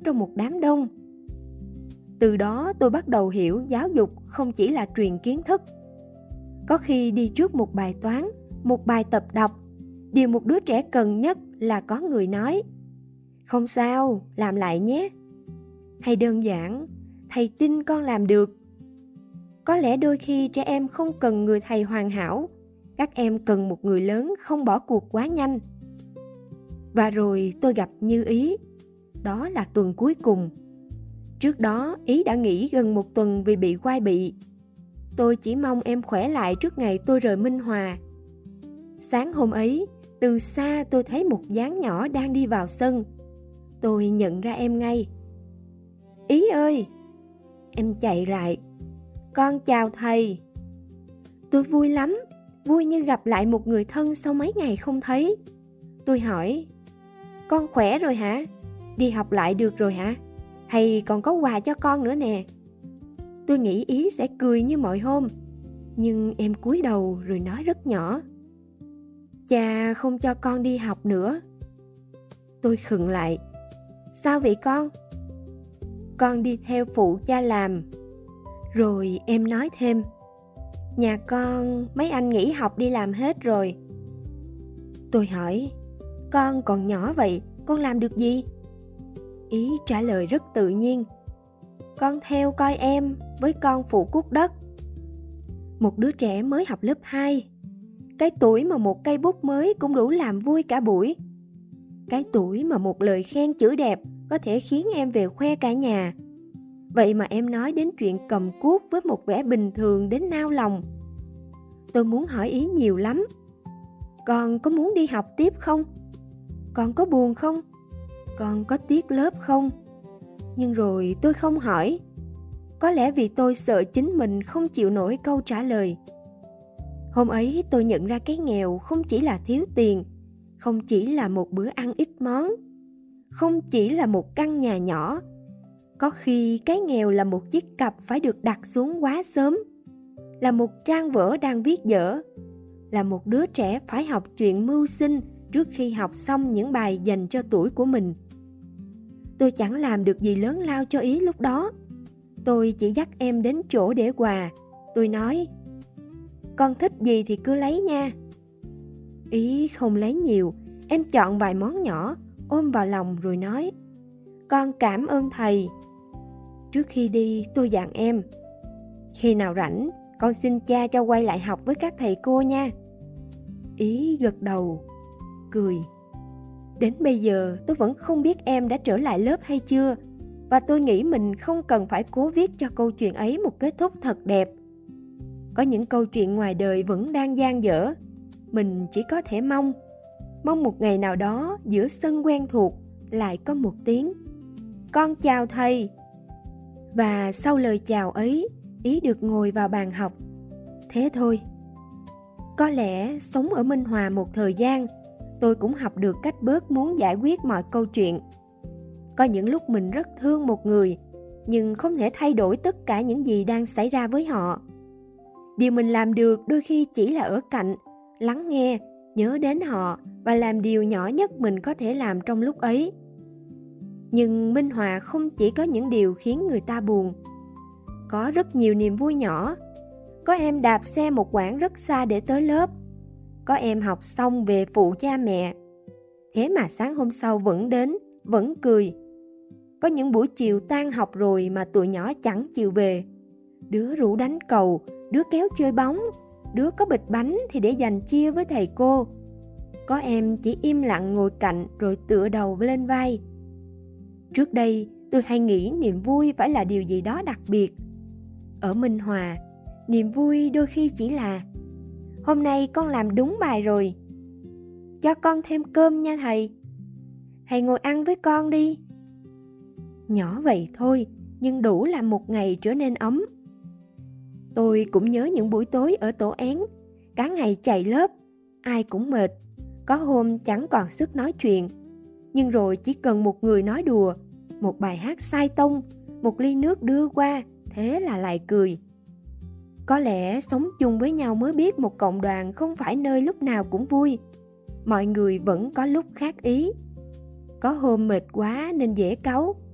trong một đám đông. Từ đó tôi bắt đầu hiểu giáo dục không chỉ là truyền kiến thức. Có khi đi trước một bài toán, một bài tập đọc, điều một đứa trẻ cần nhất là có người nói: "Không sao, làm lại nhé." Hay đơn giản: "Thầy tin con làm được." Có lẽ đôi khi trẻ em không cần người thầy hoàn hảo, các em cần một người lớn không bỏ cuộc quá nhanh. Và rồi tôi gặp Như Ý. Đó là tuần cuối cùng. Trước đó Ý đã nghỉ gần một tuần vì bị quai bị. Tôi chỉ mong em khỏe lại trước ngày tôi rời Minh Hòa. Sáng hôm ấy, từ xa tôi thấy một dáng nhỏ đang đi vào sân. Tôi nhận ra em ngay. "Ý ơi!" Em chạy lại. "Con chào thầy." Tôi vui lắm, vui như gặp lại một người thân sau mấy ngày không thấy. Tôi hỏi: "Con khỏe rồi hả? Đi học lại được rồi hả? Thầy còn có quà cho con nữa nè." Tôi nghĩ Ý sẽ cười như mọi hôm, nhưng em cúi đầu rồi nói rất nhỏ: "Cha không cho con đi học nữa." Tôi khựng lại. "Sao vậy con?" "Con đi theo phụ cha làm." Rồi em nói thêm: "Nhà con mấy anh nghỉ học đi làm hết rồi." Tôi hỏi: "Con còn nhỏ vậy, con làm được gì?" Ý trả lời rất tự nhiên: "Con theo coi em, với con phụ cuốc đất." Một đứa trẻ mới học lớp 2. Cái tuổi mà một cây bút mới cũng đủ làm vui cả buổi. Cái tuổi mà một lời khen chữ đẹp có thể khiến em về khoe cả nhà. Vậy mà em nói đến chuyện cầm cuốc với một vẻ bình thường đến nao lòng. Tôi muốn hỏi Ý nhiều lắm. Con có muốn đi học tiếp không? Con có buồn không? Con có tiếc lớp không? Nhưng rồi tôi không hỏi. Có lẽ vì tôi sợ chính mình không chịu nổi câu trả lời. Hôm ấy tôi nhận ra cái nghèo không chỉ là thiếu tiền, không chỉ là một bữa ăn ít món, không chỉ là một căn nhà nhỏ. Có khi cái nghèo là một chiếc cặp phải được đặt xuống quá sớm, là một trang vở đang viết dở, là một đứa trẻ phải học chuyện mưu sinh trước khi học xong những bài dành cho tuổi của mình. Tôi chẳng làm được gì lớn lao cho Ý lúc đó. Tôi chỉ dắt em đến chỗ để quà. Tôi nói: "Con thích gì thì cứ lấy nha." Ý không lấy nhiều. Em chọn vài món nhỏ, ôm vào lòng rồi nói: "Con cảm ơn thầy." Trước khi đi tôi dặn em: "Khi nào rảnh, con xin cha cho quay lại học với các thầy cô nha." Ý gật đầu, cười. Đến bây giờ tôi vẫn không biết em đã trở lại lớp hay chưa, và tôi nghĩ mình không cần phải cố viết cho câu chuyện ấy một kết thúc thật đẹp. Có những câu chuyện ngoài đời vẫn đang dang dở. Mình chỉ có thể mong một ngày nào đó giữa sân quen thuộc lại có một tiếng: "Con chào thầy." Và sau lời chào ấy, Ý được ngồi vào bàn học. Thế thôi. Có lẽ sống ở Minh Hòa một thời gian, tôi cũng học được cách bớt muốn giải quyết mọi câu chuyện. Có những lúc mình rất thương một người, nhưng không thể thay đổi tất cả những gì đang xảy ra với họ. Điều mình làm được đôi khi chỉ là ở cạnh, lắng nghe, nhớ đến họ và làm điều nhỏ nhất mình có thể làm trong lúc ấy. Nhưng Minh Hòa không chỉ có những điều khiến người ta buồn. Có rất nhiều niềm vui nhỏ. Có em đạp xe một quãng rất xa để tới lớp. Có em học xong về phụ cha mẹ. Thế mà sáng hôm sau vẫn đến, vẫn cười. Có những buổi chiều tan học rồi mà tụi nhỏ chẳng chịu về. Đứa rủ đánh cầu, đứa kéo chơi bóng, đứa có bịch bánh thì để dành chia với thầy cô. Có em chỉ im lặng ngồi cạnh rồi tựa đầu lên vai. Trước đây tôi hay nghĩ niềm vui phải là điều gì đó đặc biệt. Ở Minh Hòa, niềm vui đôi khi chỉ là: "Hôm nay con làm đúng bài rồi." "Cho con thêm cơm nha thầy." "Thầy ngồi ăn với con đi." Nhỏ vậy thôi, nhưng đủ làm một ngày trở nên ấm. Tôi cũng nhớ những buổi tối ở tổ én, cả ngày chạy lớp, ai cũng mệt, có hôm chẳng còn sức nói chuyện. Nhưng rồi chỉ cần một người nói đùa, một bài hát sai tông, một ly nước đưa qua, thế là lại cười. Có lẽ sống chung với nhau mới biết một cộng đoàn không phải nơi lúc nào cũng vui. Mọi người vẫn có lúc khác ý. Có hôm mệt quá nên dễ cáu,